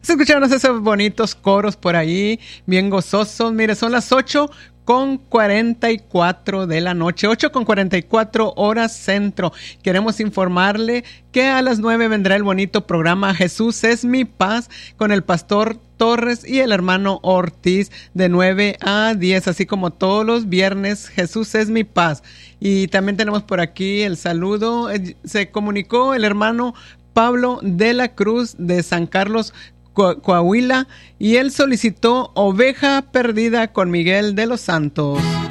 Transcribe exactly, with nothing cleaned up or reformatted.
Escucharon esos bonitos coros por ahí, bien gozosos. Mire, son las ocho con cuarenta y cuatro de la noche, ocho con cuarenta y cuatro horas centro. Queremos informarle que a las nueve vendrá el bonito programa Jesús es mi paz con el pastor Torres y el hermano Ortiz de nueve a diez, así como todos los viernes. Jesús es mi paz. Y también tenemos por aquí el saludo. Se comunicó el hermano Pablo de la Cruz de San Carlos, Coahuila, y él solicitó Oveja Perdida con Miguel de los Santos.